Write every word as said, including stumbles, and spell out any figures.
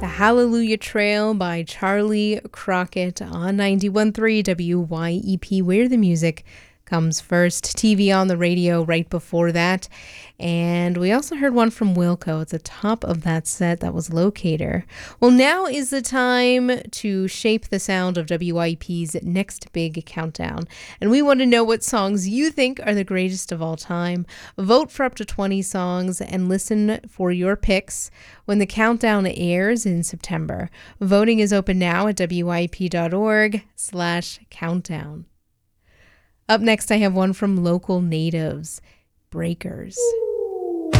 The Hallelujah Trail by Charlie Crockett on ninety-one point three W Y E P, where the music comes first. T V on the radio right before that. And we also heard one from Wilco at the top of that set. That was Locator. Well, now is the time to shape the sound of W Y E P's next big countdown. And we want to know what songs you think are the greatest of all time. Vote for up to twenty songs and listen for your picks when the countdown airs in September. Voting is open now at W Y E P dot org slash countdown. Up next, I have one from Local Natives, Breakers.